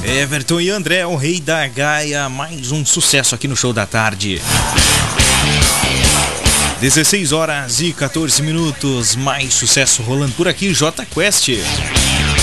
Everton e André, o Rei da Gaia, mais um sucesso aqui no Show da Tarde. 16 horas e 14 minutos, mais sucesso rolando por aqui, J Quest.